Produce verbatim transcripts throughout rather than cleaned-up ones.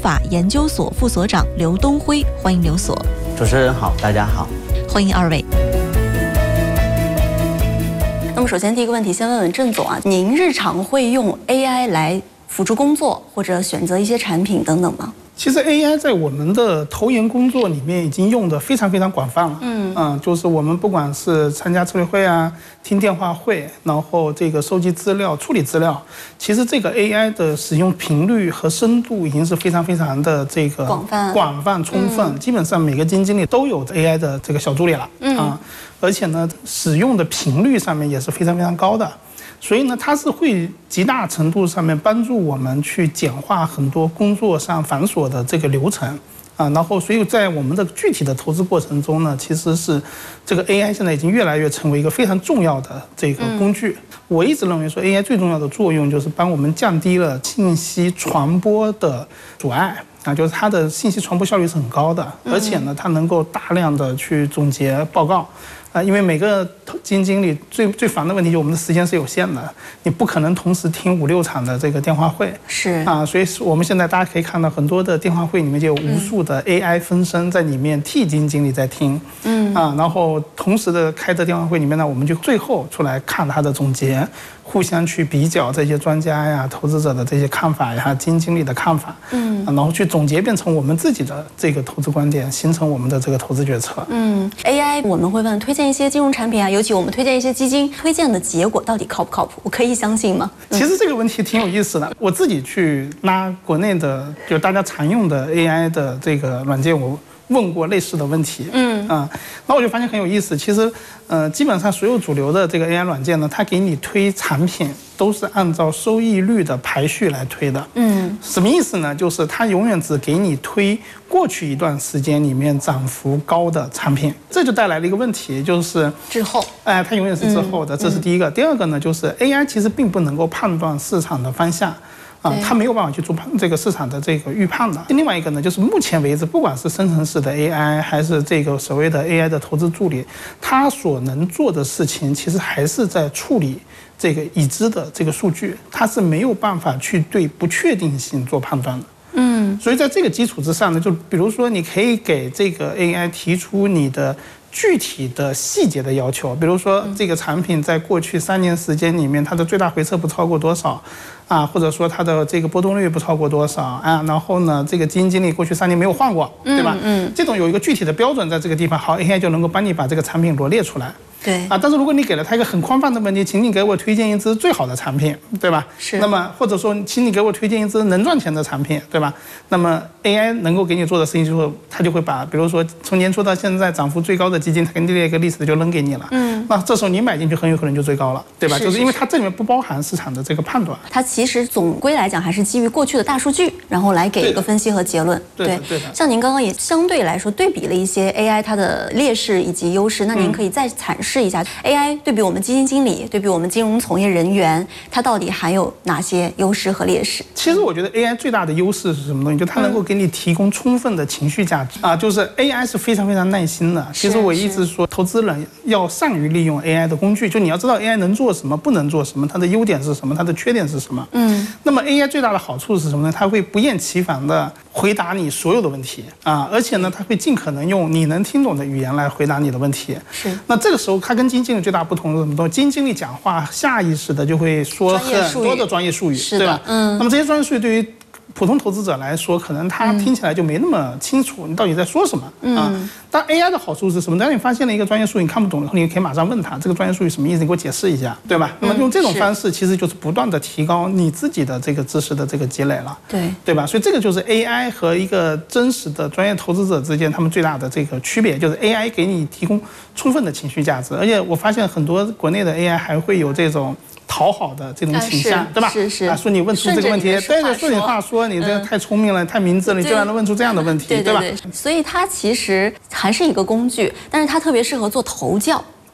法研究所副所长刘东辉，欢迎刘所。 主持人好，大家好， 欢迎二位。 那么首先第一个问题，先问问郑总啊，您日常会用 A I 来辅助工作或者选择一些产品等等吗？ 其实 A I 在我们的投研工作里面已经用的非常非常广泛了。 嗯嗯，就是我们不管是参加策略会啊、听电话会，然后这个收集资料、处理资料，其实这个 A I 的使用频率和深度已经是非常非常的这个广泛、 广泛、充分。嗯、基本上每个基金经理都有 A I 的这个小助理了。嗯啊，而且呢，使用的频率上面也是非常非常高的。所以呢，它是会极大程度上面帮助我们去简化很多工作上繁琐的这个流程啊。然后，所以在我们的具体的投资过程中呢，其实是这个 A I 现在已经越来越成为一个非常重要的这个工具。嗯、我一直认为说 A I 最重要的作用就是帮我们降低了信息传播的阻碍啊，就是它的信息传播效率是很高的，而且呢，它能够大量的去总结报告。啊，因为每个基金经理最最烦的问题就是我们的时间是有限的，你不可能同时听五六场的这个电话会， 是啊，所以我们现在大家可以看到很多的电话会里面就有无数的 A I 分身在里面替基金经理在听，嗯啊，然后同时的开的电话会里面呢，我们就最后出来看他的总结，互相去比较这些专家呀、投资者的这些看法呀、基金经理的看法，嗯，然后去总结变成我们自己的这个投资观点，形成我们的这个投资决策。 嗯 ，A I 我们会问推荐一些金融产品啊，尤其我们推荐一些基金，推荐的结果到底靠不靠谱？我可以相信吗？ 其实这个问题挺有意思的，我自己去拉国内的就大家常用的 A I 的这个软件，我问过类似的问题，嗯啊，那我就发现很有意思。其实，呃，基本上所有主流的这个 A I 软件呢，它给你推产品都是按照收益率的排序来推的，嗯，什么意思呢？就是它永远只给你推过去一段时间里面涨幅高的产品，这就带来了一个问题，就是滞后， 哎、呃，它永远是滞后的，这是第一个。第二个呢，就是 A I 其实并不能够判断市场的方向。啊，它没有办法去做这个市场的这个预判的。另外一个呢，就是目前为止，不管是生成式的 A I 还是这个所谓的 A I 的投资助理，它所能做的事情，其实还是在处理这个已知的这个数据，它是没有办法去对不确定性做判断的。嗯，所以在这个基础之上呢，就比如说你可以给这个 A I 提出你的具体的细节的要求，比如说这个产品在过去三年时间里面，它的最大回撤不超过多少。啊，或者说它的这个波动率不超过多少啊，然后呢，这个基金经理过去三年没有换过，对吧？嗯，这种有一个具体的标准在这个地方，好 ，A I 就能够帮你把这个产品罗列出来。 对啊，但是如果你给了他一个很宽泛的问题，请你给我推荐一支最好的产品，对吧？ 是。 那么或者说，请你给我推荐一支能赚钱的产品，对吧？那么 A I 能够给你做的事情就是，它就会把，比如说从年初到现在涨幅最高的基金，它给你列一个 list 就扔给你了。嗯。那这时候你买进去很有可能就最高了，对吧？ 是是是， 就是因为它这里面不包含市场的这个判断。 它其实总归来讲还是基于过去的大数据，然后来给一个分析和结论。 对的，对的。 像您刚刚也相对来说对比了一些 A I 它的劣势以及优势，那您可以再阐释一下 A I。对比我们基金经理，对比我们金融从业人员，它到底还有哪些优势和劣势？ 其实我觉得 A I 最大的优势是什么东西？就它能够给你提供充分的情绪价值、嗯、啊，就是 A I 是非常非常耐心的。其实我一直说，投资人要善于利用 A I 的工具，就你要知道 A I 能做什么，不能做什么，它的优点是什么，它的缺点是什么。嗯，那么 A I 最大的好处是什么呢？它会不厌其烦的回答你所有的问题啊，而且呢，它会尽可能用你能听懂的语言来回答你的问题。 是。 那这个时候，它跟基金经理最大不同是什么东西？基金经理讲话下意识的就会说很多的专业术语，对吧？嗯。那么这些专业术语对于普通投资者来说，可能他听起来就没那么清楚你到底在说什么、嗯、啊。但 A I 的好处是什么？当你发现了一个专业术语你看不懂以后，你可以马上问他这个专业术语什么意思，你给我解释一下，对吧？那么用这种方式，其实就是不断的提高你自己的这个知识的这个积累了， 对对吧？所以这个就是 A I 和一个真实的专业投资者之间他们最大的这个区别，就是 A I 给你提供充分的情绪价值，而且我发现很多国内的 A I 还会有这种讨好的这种倾向， 啊、 对吧？ 是是啊，说你问出这个问题，对对，顺你话说，你这个太聪明了，嗯、太明智了，你居然能问出这样的问题， 对对吧？ 所以它其实还是一个工具，但是它特别适合做头教。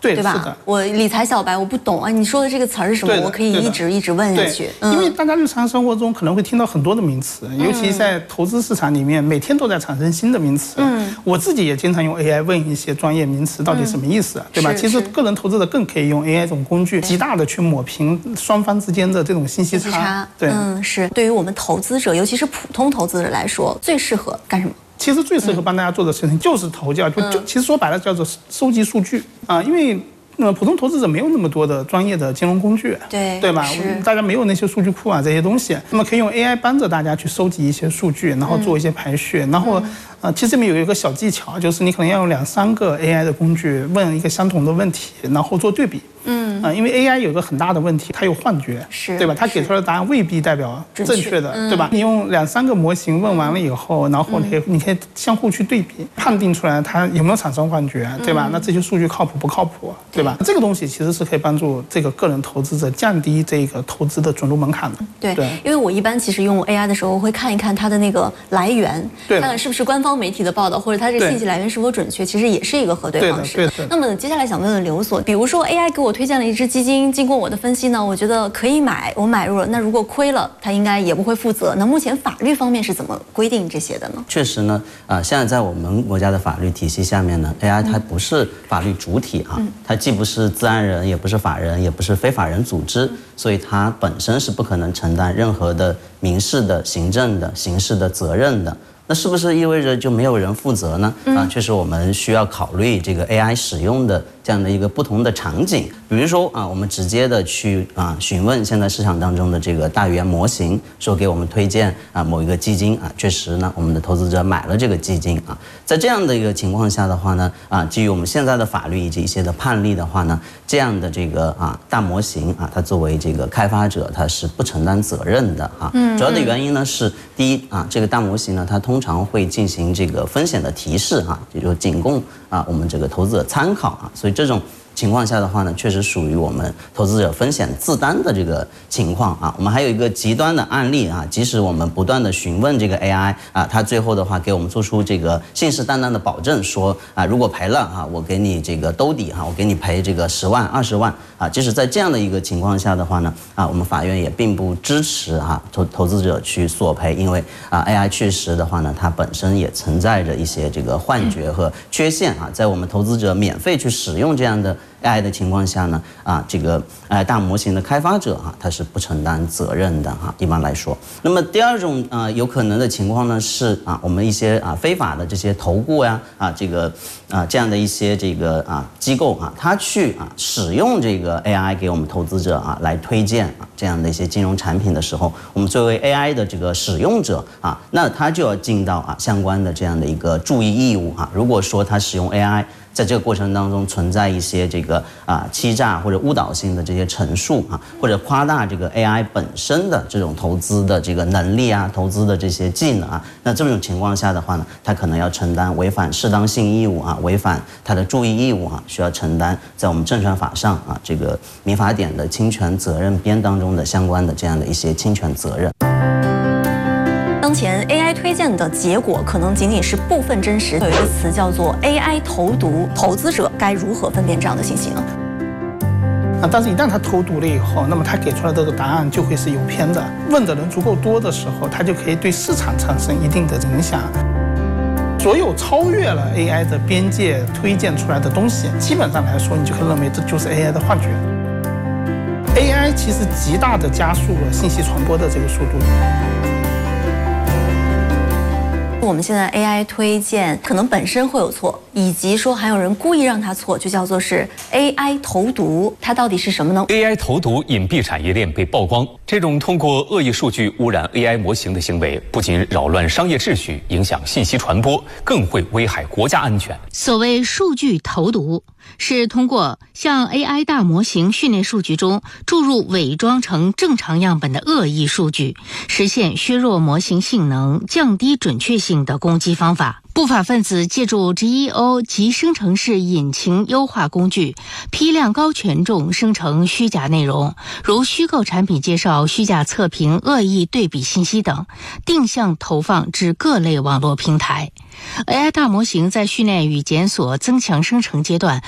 对对吧？ 是的， 我理财小白我不懂啊，你说的这个词儿是什么？我可以一直一直问下去。 嗯、因为大家日常生活中可能会听到很多的名词，嗯、尤其在投资市场里面，每天都在产生新的名词。嗯，我自己也经常用 A I 问一些专业名词到底什么意思，嗯、对吧？其实个人投资者更可以用 A I 这种工具，极大的去抹平双方之间的这种信息差。 信息差对， 嗯，是对于我们投资者，尤其是普通投资者来说，最适合干什么？ 其实最适合帮大家做的事情就是投教，就就其实说白了叫做收集数据啊，因为那么普通投资者没有那么多的专业的金融工具， 对对吧？大家没有那些数据库啊这些东西，那么可以用 A I 帮着大家去收集一些数据，然后做一些排序，然后呃，其实里面有一个小技巧，就是你可能要用两三个 A I 的工具问一个相同的问题，然后做对比。嗯啊、呃，因为 A I 有个很大的问题，它有幻觉， 是， 对吧？它给出来的答案未必代表正确的，对吧？你用两三个模型问完了以后，然后你可以你可以相互去对比，判定出来它有没有产生幻觉，对吧？那这些数据靠谱不靠谱，对吧？这个东西其实是可以帮助这个个人投资者降低这个投资的准入门槛的。 对，对，因为我一般其实用 A I 的时候会看一看它的那个来源，看看是不是官方媒体的报道，或者它这个信息来源是否准确，其实也是一个核对方式。 对的，对的。 那么接下来想问问刘所，比如说 A I 给我推荐了一只基金。经过我的分析呢，我觉得可以买，我买入了。那如果亏了，它应该也不会负责。那目前法律方面是怎么规定这些的呢？ 确实呢，啊、呃，现在在我们国家的法律体系下面呢 ，A I 它不是法律主体啊，嗯、它既不是自然人，也不是法人，也不是非法人组织，嗯、所以它本身是不可能承担任何的民事的、行政的、刑事的责任的。那是不是意味着就没有人负责呢？啊，确实我们需要考虑这个 A I 使用的这样的一个不同的场景，比如说啊，我们直接的去啊询问现在市场当中的这个大语言模型，说给我们推荐啊某一个基金啊，确实呢我们的投资者买了这个基金啊，在这样的一个情况下的话呢，啊，基于我们现在的法律以及一些的判例的话呢，这样的这个啊大模型啊，它作为这个开发者，它是不承担责任的啊。嗯，主要的原因呢是第一啊，这个大模型呢，它通常会进行这个风险的提示啊，也就仅供啊我们这个投资者参考啊，所以这种情况下的话呢，确实属于我们投资者风险自担的这个情况啊。我们还有一个极端的案例啊，即使我们不断的询问这个 A I 啊，它最后的话给我们做出这个信誓旦旦的保证，说啊，如果赔了啊，我给你这个兜底哈，我给你赔这个十万、二十万啊。即使在这样的一个情况下的话呢，啊，我们法院也并不支持哈投投资者去索赔，因为啊 A I 确实的话呢，它本身也存在着一些这个幻觉和缺陷啊，在我们投资者免费去使用这样的 A I 的情况下呢，啊，这个呃大模型的开发者哈，他是不承担责任的哈，一般来说。那么第二种啊有可能的情况呢是啊，我们一些啊非法的这些投顾呀啊这个啊这样的一些这个啊机构啊，他去啊使用这个 A I 给我们投资者啊来推荐啊这样的一些金融产品的时候，我们作为 A I 的这个使用者啊，那他就要尽到啊相关的这样的一个注意义务哈。如果说他使用 A I 在这个过程当中存在一些这个啊欺诈或者误导性的这些陈述啊，或者夸大这个 A I 本身的这种投资的这个能力啊，投资的这些技能啊，那这种情况下的话呢，他可能要承担违反适当性义务啊，违反他的注意义务啊，需要承担在我们证券法上啊这个民法典的侵权责任编当中的相关的这样的一些侵权责任。 当前 A I 推荐的结果可能仅仅是部分真实，有一个词叫做 A I 投毒，投资者该如何分辨这样的信息呢？ 啊，但是一旦他投毒了以后，那么他给出来这个答案就会是有偏的。问的人足够多的时候，他就可以对市场产生一定的影响。所有超越了 A I 的边界推荐出来的东西，基本上来说，你就可以认为这就是 A I 的幻觉。A I 其实极大的加速了信息传播的这个速度。 我们现在 A I 推荐可能本身会有错，以及说还有人故意让它错，就叫做是 A I 投毒。它到底是什么呢 ？A I 投毒隐蔽产业链被曝光，这种通过恶意数据污染 A I 模型的行为，不仅扰乱商业秩序，影响信息传播，更会危害国家安全。 所谓数据投毒，是通过向 A I 大模型训练数据中注入伪装成正常样本的恶意数据，实现削弱模型性能、降低准确性的攻击方法。不法分子借助 G E O 及生成式引擎优化工具，批量高权重生成虚假内容，如虚构产品介绍、虚假测评、恶意对比信息等，定向投放至各类网络平台。A I 大模型在训练与检索、增强生成阶段，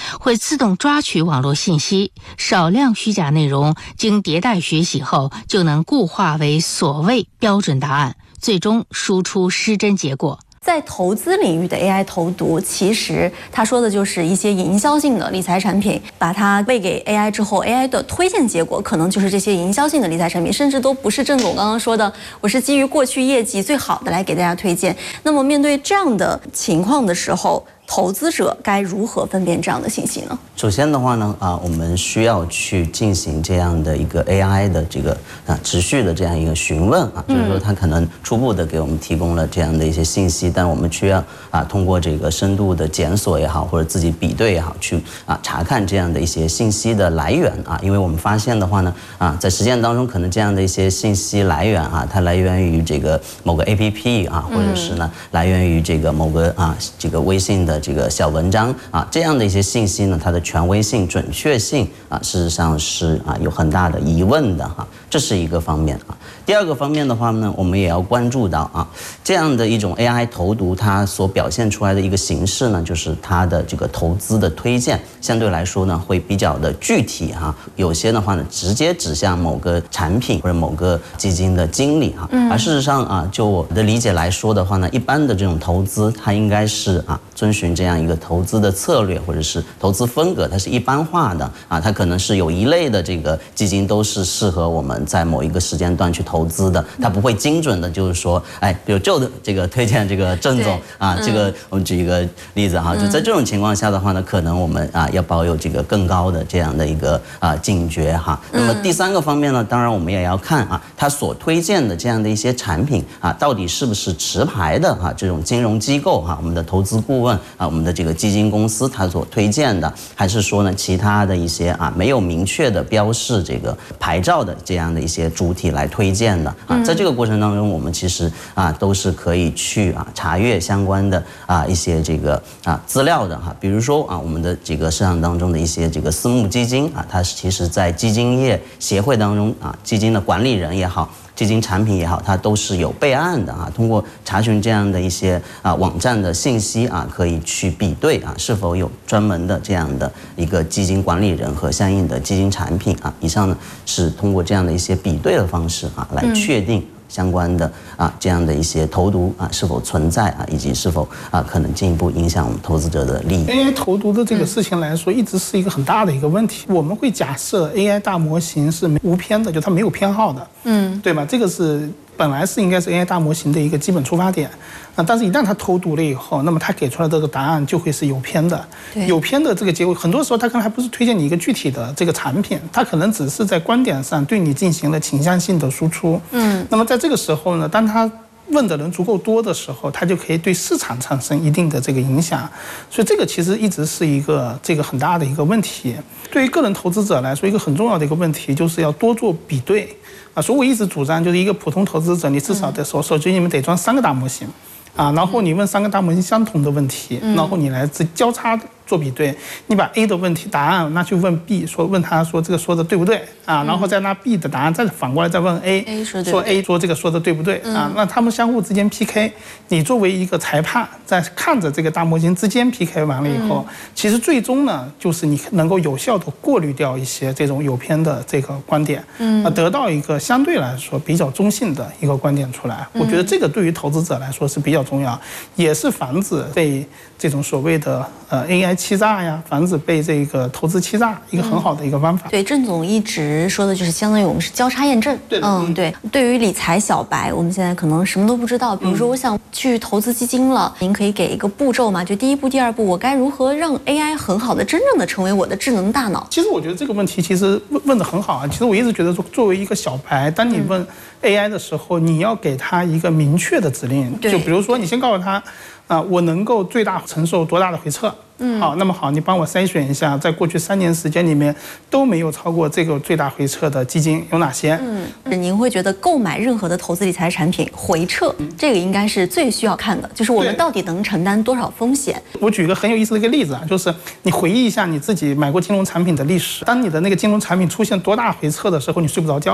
会自动抓取网络信息，少量虚假内容经迭代学习后，就能固化为所谓标准答案，最终输出失真结果。 在投资领域的 A I 投毒，其实他说的就是一些营销性的理财产品，把它喂给 A I 之后 ，A I 的推荐结果可能就是这些营销性的理财产品，甚至都不是郑总刚刚说的，我是基于过去业绩最好的来给大家推荐。那么面对这样的情况的时候，投资者该如何分辨这样的信息呢？ 首先的话呢，啊，我们需要去进行这样的一个 A I 的这个啊持续的这样一个询问啊，就是说它可能初步的给我们提供了这样的一些信息，但我们需要啊通过这个深度的检索也好，或者自己比对也好，去啊查看这样的一些信息的来源啊，因为我们发现的话呢，啊在实践当中可能这样的一些信息来源啊，它来源于这个某个 A P P 啊，或者是呢来源于这个某个啊这个微信的这个小文章啊，这样的一些信息呢，它的权威性、准确性啊，事实上是啊有很大的疑问的哈，这是一个方面啊。第二个方面的话呢，我们也要关注到啊，这样的一种 A I 投毒，它所表现出来的一个形式呢，就是它的这个投资的推荐，相对来说呢，会比较的具体哈，有些的话呢，直接指向某个产品或者某个基金的经理哈，而事实上啊，就我的理解来说的话呢，一般的这种投资，它应该是啊，遵循这样一个投资的策略或者是投资风格，它是一般化的啊，它可能是有一类的这个基金都是适合我们在某一个时间段去投资的，它不会精准的，就是说，哎，比如就的这个推荐这个郑总啊，这个我们举一个例子哈，就在这种情况下的话呢，可能我们啊要保有这个更高的这样的一个啊警觉哈。那么第三个方面呢，当然我们也要看啊，它所推荐的这样的一些产品啊，到底是不是持牌的哈这种金融机构哈，我们的投资顾问啊，我们的这个基金公司它所推荐的，还是说呢其他的一些啊没有明确的标示这个牌照的这样的一些主体来推荐的啊，在这个过程当中，我们其实啊都是可以去啊查阅相关的啊一些这个啊资料的哈，比如说啊我们的这个市场当中的一些这个私募基金啊，它其实在基金业协会当中啊，基金的管理人也好，基金产品也好，它都是有备案的啊。通过查询这样的一些啊网站的信息啊，可以去比对啊是否有专门的这样的一个基金管理人和相应的基金产品啊。以上呢是通过这样的一些比对的方式啊，来确定相关的啊这样的一些投毒啊是否存在啊，以及是否啊可能进一步影响我们投资者的利益。 A I 投毒的这个事情来说，一直是一个很大的一个问题。我们会假设 A I 大模型是无偏的，就它没有偏好的，嗯，对吧？这个是本来是应该是 A I 大模型的一个基本出发点。啊，但是一旦它投毒了以后，那么它给出来的这个答案就会是有偏的，有偏的这个结果，很多时候它可能还不是推荐你一个具体的这个产品，它可能只是在观点上对你进行了倾向性的输出。嗯，那么在这个时候呢，当它问的人足够多的时候，它就可以对市场产生一定的这个影响，所以这个其实一直是一个这个很大的一个问题。对于个人投资者来说，一个很重要的一个问题就是要多做比对啊。所以我一直主张，就是一个普通投资者，你至少得手手机里面得装三个大模型。啊，然后你问三个大模型相同的问题，然后你来交叉做比对，你把 A 的问题答案拿去问 B， 说问他说这个说的对不对啊？然后再拿 B 的答案再反过来再问 A， 说 A 说这个说的对不对啊？那他们相互之间 P K， 你作为一个裁判，在看着这个大模型之间 P K 完了以后，其实最终呢，就是你能够有效的过滤掉一些这种有偏的这个观点，嗯，得到一个相对来说比较中性的一个观点出来。我觉得这个对于投资者来说是比较重要，也是防止被这种所谓的呃 A I 欺诈呀，防止被这个投资欺诈一个很好的一个方法。 嗯、对，郑总一直说的就是相当于我们是交叉验证。 对， 嗯，对。对于理财小白，我们现在可能什么都不知道。比如说，我想去投资基金了，您可以给一个步骤嘛？就第一步、第二步，我该如何让 A I 很好的、真正的成为我的智能大脑？ 其实我觉得这个问题其实问问得很好啊。其实我一直觉得说，作为一个小白，当你问 A I 的时候，你要给他一个明确的指令，就比如说你先告诉他。啊，我能够最大承受多大的回撤？嗯，好，那么好，你帮我筛选一下，在过去三年时间里面都没有超过这个最大回撤的基金有哪些？ 嗯，您会觉得购买任何的投资理财产品回撤，嗯、这个应该是最需要看的，就是我们到底能承担多少风险？ 我举一个很有意思的一个例子啊，就是你回忆一下你自己买过金融产品的历史，当你的那个金融产品出现多大回撤的时候，你睡不着觉了。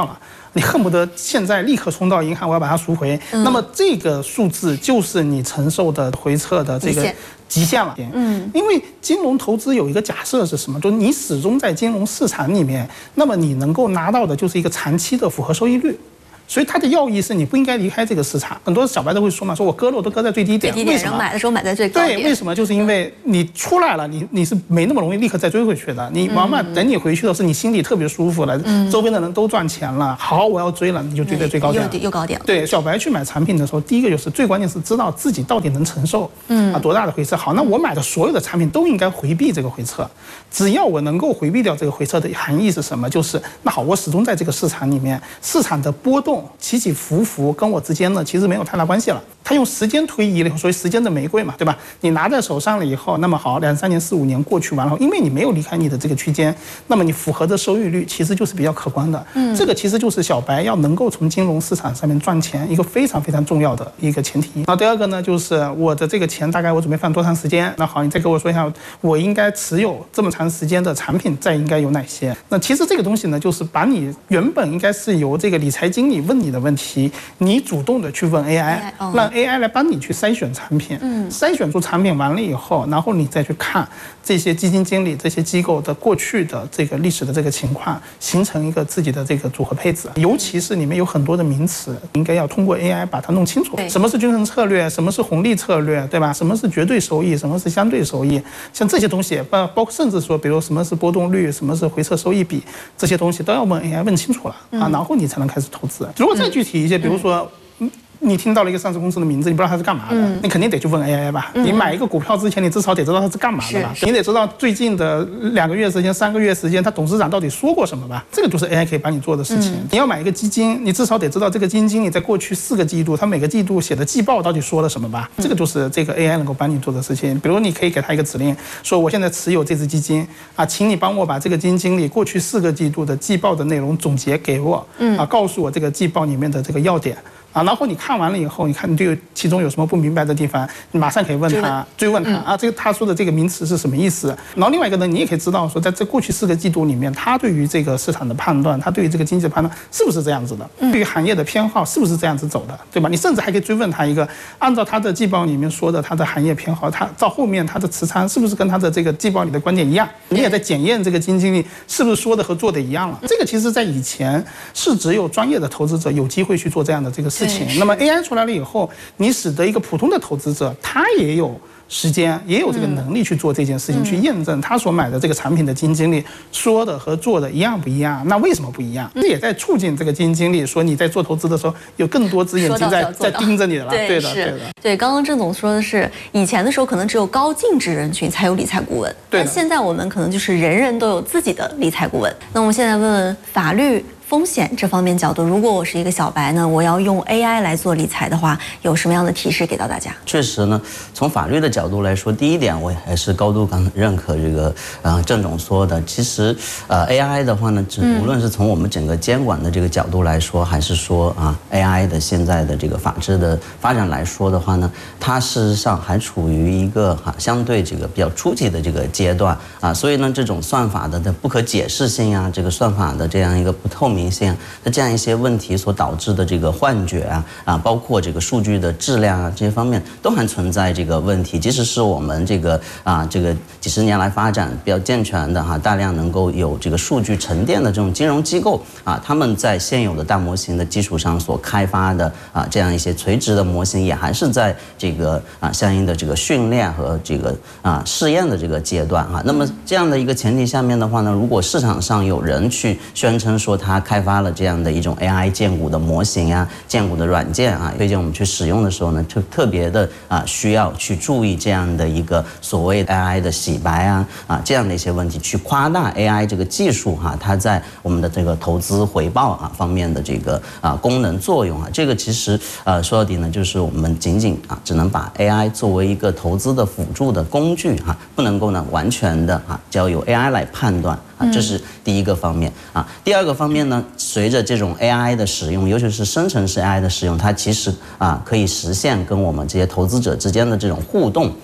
你恨不得现在立刻冲到银行，我要把它赎回。嗯、那么这个数字就是你承受的回撤的这个极限了。嗯，因为金融投资有一个假设是什么？就是你始终在金融市场里面，那么你能够拿到的就是一个长期的复合收益率。所以它的要义是你不应该离开这个市场。很多小白都会说嘛，说我割肉都割在最低点， 最低点，然后买的时候买在最高点。 对，为什么？就是因为你出来了，你你是没那么容易立刻再追回去的。你往往等你回去的时候，你心里特别舒服了，嗯、周边的人都赚钱了，好，我要追了，你就追在最高点了， 又又高点了。 对，小白去买产品的时候，第一个就是最关键是知道自己到底能承受，嗯啊多大的回撤。好，那我买的所有的产品都应该回避这个回撤，只要我能够回避掉这个回撤的含义是什么？就是那好，我始终在这个市场里面，市场的波动起起伏。服跟我之间呢，其实没有太大关系了。它用时间推移了以后，所以时间的玫瑰嘛，对吧？你拿在手上了以后，那么好，两三年、四五年过去完了，因为你没有离开你的这个区间，那么你符合的收益率其实就是比较可观的。嗯，这个其实就是小白要能够从金融市场上面赚钱一个非常非常重要的一个前提。那第二个呢，就是我的这个钱大概我准备放多长时间？那好，你再给我说一下，我应该持有这么长时间的产品再应该有哪些？那其实这个东西呢，就是把你原本应该是由这个理财经理问你的问题。你主动的去问 A I， 让 A I 来帮你去筛选产品，嗯，筛选出产品完了以后，然后你再去看这些基金经理、这些机构的过去的这个历史的这个情况，形成一个自己的这个组合配置。尤其是里面有很多的名词，应该要通过 A I 把它弄清楚。什么是均衡策略？什么是红利策略？对吧？什么是绝对收益？什么是相对收益？像这些东西，包包括甚至说，比如什么是波动率？什么是回撤收益比？这些东西都要问 A I 问清楚了啊，然后你才能开始投资。如果再具体一些，比如说。你听到了一个上市公司的名字，你不知道它是干嘛的，嗯、你肯定得去问 A I 吧。嗯、你买一个股票之前，你至少得知道它是干嘛的吧？你得知道最近的两个月时间、三个月时间，它董事长到底说过什么吧？这个就是 A I 可以帮你做的事情。嗯、你要买一个基金，你至少得知道这个基金经理在过去四个季度，他每个季度写的季报到底说了什么吧？嗯、这个就是这个 A I 能够帮你做的事情。比如你可以给他一个指令，说我现在持有这只基金啊，请你帮我把这个基金经理过去四个季度的季报的内容总结给我，嗯啊，告诉我这个季报里面的这个要点。啊，然后你看完了以后，你看你对其中有什么不明白的地方，你马上可以问他，追问他啊，这个他说的这个名词是什么意思？然后另外一个呢，你也可以知道说，在这过去四个季度里面，他对于这个市场的判断，他对于这个经济的判断是不是这样子的？对于行业的偏好是不是这样子走的？对吧？你甚至还可以追问他一个，按照他的季报里面说的他的行业偏好，他到后面他的持仓是不是跟他的这个季报里的观点一样？你也在检验这个基金经理是不是说的和做的一样了？这个其实在以前是只有专业的投资者有机会去做这样的这个事情。那么 A I 出来了以后，你使得一个普通的投资者，他也有时间，也有这个能力去做这件事情，嗯、去验证他所买的这个产品的基金经理说的和做的一样不一样？那为什么不一样？这、嗯、也在促进这个基金经理说你在做投资的时候有更多只眼睛在在盯着你了。 对, 对的，对的。 对，刚刚郑总说的是，以前的时候可能只有高净值人群才有理财顾问，但现在我们可能就是人人都有自己的理财顾问。那我们现在问问法律风险这方面角度，如果我是一个小白呢，我要用 A I 来做理财的话，有什么样的提示给到大家？ 确实呢，从法律的角度来说，第一点我还是高度刚认可这个呃郑总说的。其实呃 A I 的话呢，只无论是从我们整个监管的这个角度来说，还是说啊 A I 的现在的这个法治的发展来说的话呢，它事实上还处于一个哈、啊、相对这个比较初级的这个阶段啊，所以呢，这种算法的的不可解释性啊，这个算法的这样一个不透明。明性那这样一些问题所导致的这个幻觉啊啊，包括这个数据的质量啊这些方面都还存在这个问题。即使是我们这个啊这个几十年来发展比较健全的哈、啊，大量能够有这个数据沉淀的这种金融机构啊，他们在现有的大模型的基础上所开发的啊这样一些垂直的模型，也还是在这个啊相应的这个训练和这个啊试验的这个阶段啊。那么这样的一个前提下面的话呢，如果市场上有人去宣称说他开发了这样的一种 A I 荐股的模型啊、荐股的软件啊，推荐我们去使用的时候呢，特特别的啊需要去注意这样的一个所谓 A I 的洗白啊啊这样的一些问题，去夸大 A I 这个技术哈、啊，它在我们的这个投资回报啊方面的这个啊功能作用啊，这个其实呃说到底呢，就是我们仅仅啊只能把 A I 作为一个投资的辅助的工具哈、啊，不能够呢完全的啊交由 A I 来判断。啊，这是第一个方面啊。第二个方面呢，随着这种 A I 的使用，尤其是生成式 A I 的使用，它其实啊可以实现跟我们这些投资者之间的这种互动啊，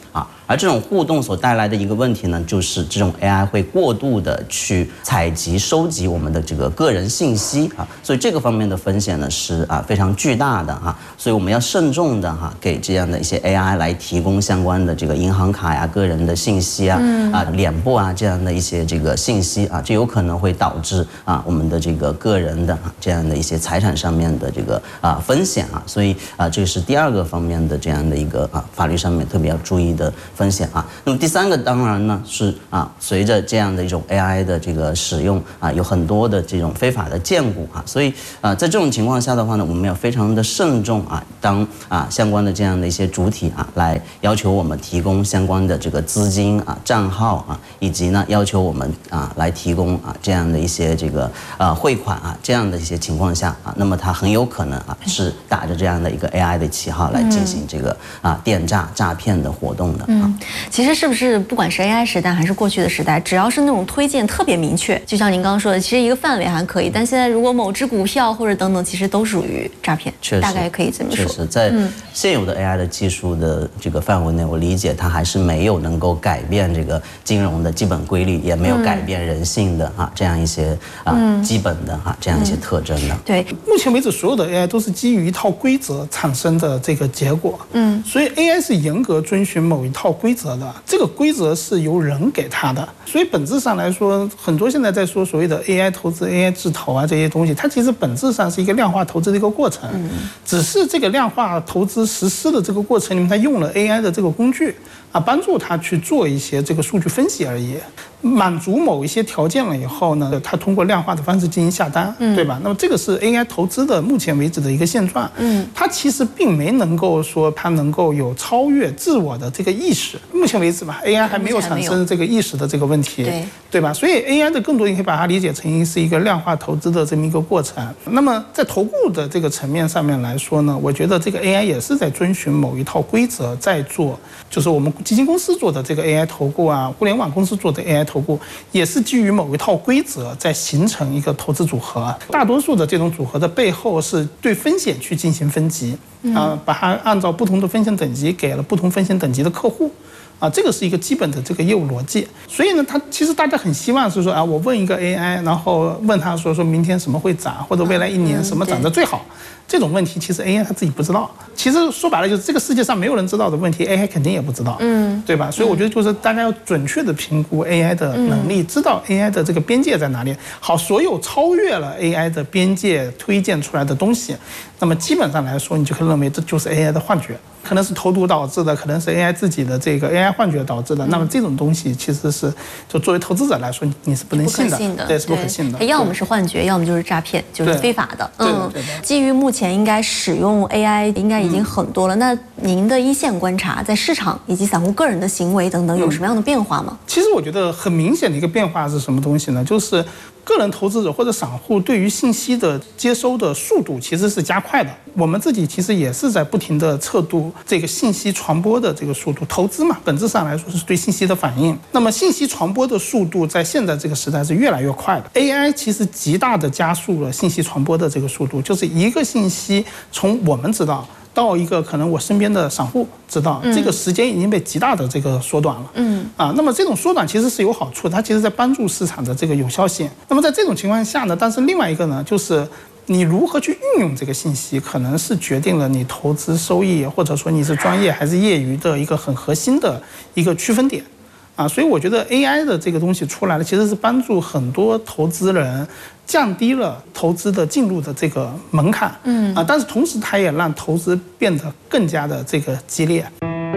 而这种互动所带来的一个问题呢，就是这种 A I 会过度的去采集、收集我们的这个个人信息啊，所以这个方面的风险呢是啊非常巨大的哈、啊，所以我们要慎重的哈、啊、给这样的一些 A I 来提供相关的这个银行卡呀、个人的信息啊、嗯、啊脸部啊这样的一些这个信息啊，这有可能会导致啊我们的这个个人的、啊、这样的一些财产上面的这个啊风险啊，所以啊这个是第二个方面的这样的一个啊法律上面特别要注意的风险啊。那么第三个当然呢是啊随着这样的一种 A I 的这个使用啊，有很多的这种非法的荐股啊，所以啊在这种情况下的话呢，我们要非常的慎重啊，当啊相关的这样的一些主体啊来要求我们提供相关的这个资金啊账号啊，以及呢要求我们啊来提供啊这样的一些这个呃汇款啊这样的一些情况下啊，那么它很有可能啊是打着这样的一个 A I 的旗号来进行这个啊电诈诈骗的活动的啊。 嗯，其实是不是不管是 A I 时代还是过去的时代，只要是那种推荐特别明确，就像您刚刚说的，其实一个范围还可以，但现在如果某只股票或者等等，其实都属于诈骗， 确实大概可以这么说。 确实，在现有的 A I 的技术的这个范围内，我理解它还是没有能够改变这个金融的基本规律，也没有改变人性的啊这样一些啊基本的啊这样一些特征的。 对， 目前为止，所有的 A I 都是基于一套规则产生的这个结果。嗯，所以 A I 是严格遵循某一套规则的，这个规则是由人给它的。所以本质上来说，很多现在在说所谓的 A I 投资、A I 制投啊这些东西，它其实本质上是一个量化投资的一个过程。嗯，只是这个量化投资实施的这个过程里面，它用了 A I 的这个工具啊，帮助它去做一些这个数据分析而已。满足某一些条件了以后呢，它通过量化的方式进行下单，嗯、对吧？那么这个是 A I 投资的目前为止的一个现状。嗯，它其实并没能够说它能够有超越自我的这个意识。目前为止吧 ，A I 还没有产生这个意识的这个问题，对对吧？所以 A I 的更多你可以把它理解成是一个量化投资的这么一个过程。那么在投顾的这个层面上面来说呢，我觉得这个 A I 也是在遵循某一套规则在做，就是我们基金公司做的这个 A I 投顾啊，互联网公司做的 A I 投顾也是基于某一套规则在形成一个投资组合。大多数的这种组合的背后是对风险去进行分级啊，把它按照不同的风险等级给了不同风险等级的客户。啊，这个是一个基本的这个业务逻辑，所以呢，他其实大家很希望是说啊，我问一个 A I， 然后问他说说明天什么会涨，或者未来一年什么涨得最好，这种问题其实 A I 他自己不知道。其实说白了就是这个世界上没有人知道的问题 ，A I 肯定也不知道，嗯，对吧？所以我觉得就是大家要准确的评估 A I 的能力，知道 A I 的这个边界在哪里。好，所有超越了 A I 的边界推荐出来的东西，那么基本上来说，你就可以认为这就是 A I 的幻觉。可能是投毒导致的，可能是 A I 自己的这个 A I 幻觉导致的。那么这种东西其实是，就作为投资者来说，你是不能信的，对，是不可信的。 要么是幻觉，要么就是诈骗，就是非法的。嗯，基于目前应该使用 A I 应该已经很多了。那您的一线观察，在市场以及散户个人的行为等等，有什么样的变化吗？ 其实我觉得很明显的一个变化是什么东西呢？就是个人投资者或者散户对于信息的接收的速度其实是加快的。我们自己其实也是在不停地测度这个信息传播的这个速度。投资嘛，本质上来说是对信息的反应。那么信息传播的速度在现在这个时代是越来越快的。A I 其实极大的加速了信息传播的这个速度，就是一个信息从我们知道到一个可能我身边的散户知道，这个时间已经被极大的这个缩短了。嗯啊，那么这种缩短其实是有好处，它其实在帮助市场的这个有效性。那么在这种情况下呢，但是另外一个呢，就是你如何去运用这个信息，可能是决定了你投资收益，或者说你是专业还是业余的一个很核心的一个区分点。啊，所以我觉得 A I 的这个东西出来了，其实是帮助很多投资人降低了投资的进入的这个门槛，嗯啊，但是同时它也让投资变得更加的这个激烈。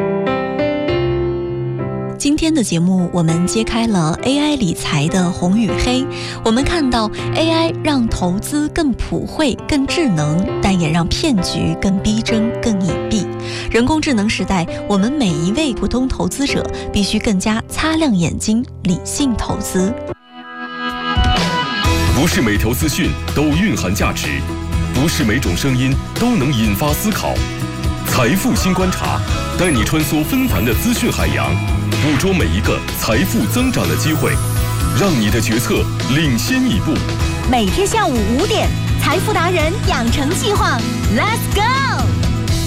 今天的节目，我们揭开了 A I 理财的红与黑。我们看到 A I 让投资更普惠、更智能，但也让骗局更逼真、更隐蔽。人工智能时代，我们每一位普通投资者必须更加擦亮眼睛，理性投资。 不是每条资讯都蕴含价值，不是每种声音都能引发思考。财富新观察，带你穿梭纷繁的资讯海洋，捕捉每一个财富增长的机会，让你的决策领先一步。 每天下午五点，财富达人养成计划 ，Let's go！